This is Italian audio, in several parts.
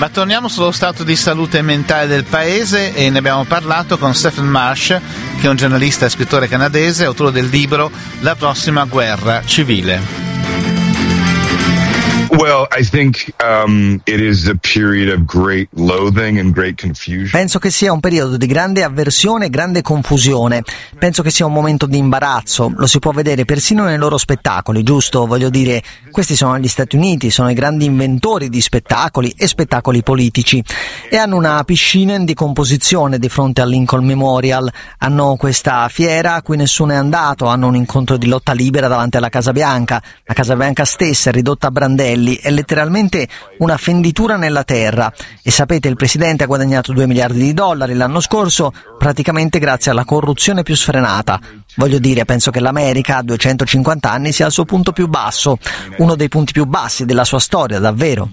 Ma torniamo sullo stato di salute mentale del paese e ne abbiamo parlato con Stephen Marsh, che è un giornalista e scrittore canadese, autore del libro La prossima guerra civile. Well, I think it is a period of great loathing and great confusion. Penso che sia un periodo di grande avversione e grande confusione. Penso che sia un momento di imbarazzo. Lo si può vedere persino nei loro spettacoli, giusto? Voglio dire, questi sono gli Stati Uniti, sono i grandi inventori di spettacoli e spettacoli politici. E hanno una piscina in decomposizione di fronte al Lincoln Memorial. Hanno questa fiera a cui nessuno è andato. Hanno un incontro di lotta libera davanti alla Casa Bianca. La Casa Bianca stessa è ridotta a brandelli. È letteralmente una fenditura nella terra. E sapete, il presidente ha guadagnato $2 miliardi l'anno scorso, praticamente grazie alla corruzione più sfrenata. Voglio dire, penso che l'America a 250 anni sia al suo punto più basso, uno dei punti più bassi della sua storia, davvero.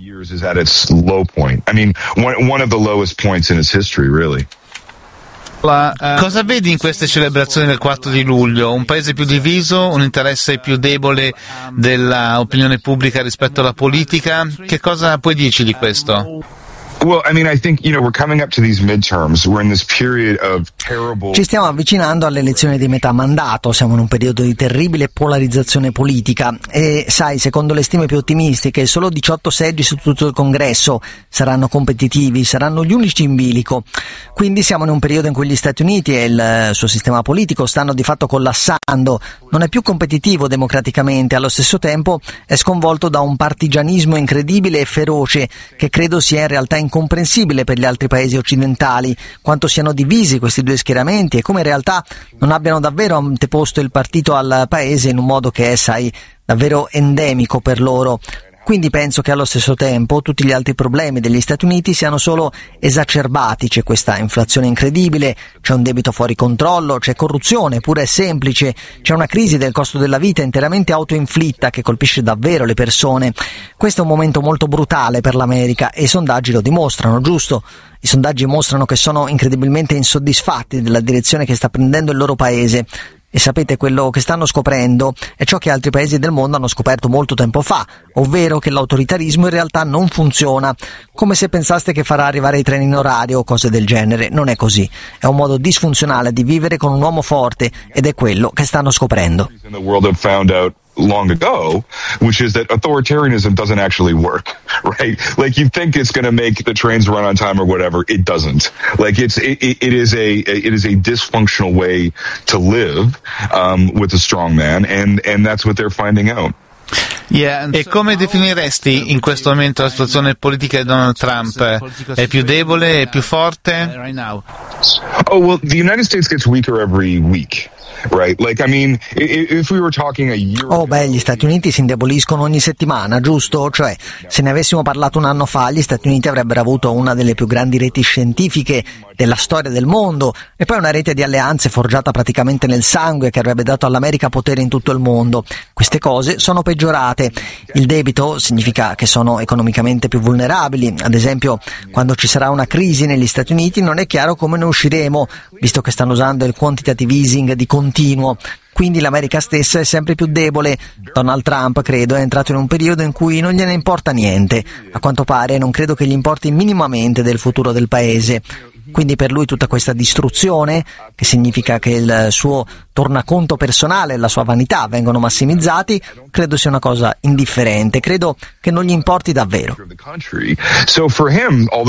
Cosa vedi in queste celebrazioni del 4 di luglio? Un paese più diviso, un interesse più debole dell'opinione pubblica rispetto alla politica? Che cosa puoi dirci di questo? Well, I mean, I think, we're coming up to these midterms. We're in this period of terrible... Ci stiamo avvicinando alle elezioni di metà mandato, siamo in un periodo di terribile polarizzazione politica e, sai, secondo le stime più ottimistiche, solo 18 seggi su tutto il congresso saranno competitivi, saranno gli unici in bilico. Quindi siamo in un periodo in cui gli Stati Uniti e il suo sistema politico stanno di fatto collassando, non è più competitivo democraticamente, allo stesso tempo è sconvolto da un partigianismo incredibile e feroce che credo sia in realtà incomprensibile per gli altri paesi occidentali, quanto siano divisi questi due schieramenti e come in realtà non abbiano davvero anteposto il partito al paese in un modo che è, sai, davvero endemico per loro. Quindi penso che allo stesso tempo tutti gli altri problemi degli Stati Uniti siano solo esacerbati. C'è questa inflazione incredibile, c'è un debito fuori controllo, c'è corruzione, pure è semplice, c'è una crisi del costo della vita interamente autoinflitta che colpisce davvero le persone. Questo è un momento molto brutale per l'America e i sondaggi lo dimostrano, giusto? I sondaggi mostrano che sono incredibilmente insoddisfatti della direzione che sta prendendo il loro paese. E sapete, quello che stanno scoprendo è ciò che altri paesi del mondo hanno scoperto molto tempo fa, ovvero che l'autoritarismo in realtà non funziona, come se pensaste che farà arrivare i treni in orario o cose del genere. Non è così, è un modo disfunzionale di vivere con un uomo forte ed è quello che stanno scoprendo. Long ago, which is that authoritarianism doesn't actually work, right? Like, you think it's going to make the trains run on time or whatever, it doesn't. Like, it is a dysfunctional way to live with a strong man, and that's what they're finding out. E come definiresti in questo momento la situazione politica di Donald Trump? È più debole, è più forte? Oh, well, the United States gets weaker every week. Right? Like, I mean, if we were talking a year ago... Gli Stati Uniti si indeboliscono ogni settimana, giusto? Cioè, se ne avessimo parlato un anno fa, gli Stati Uniti avrebbero avuto una delle più grandi reti scientifiche della storia del mondo e poi una rete di alleanze forgiata praticamente nel sangue che avrebbe dato all'America potere in tutto il mondo. Queste cose sono peggiorate. Il debito significa che sono economicamente più vulnerabili. Ad esempio, quando ci sarà una crisi negli Stati Uniti non è chiaro come ne usciremo, visto che stanno usando il quantitative easing di continuo. Quindi l'America stessa è sempre più debole. Donald Trump, credo, è entrato in un periodo in cui non gliene importa niente. A quanto pare non credo che gli importi minimamente del futuro del paese. Quindi per lui tutta questa distruzione, che significa che il suo tornaconto personale e la sua vanità vengono massimizzati, credo sia una cosa indifferente. Credo che non gli importi davvero.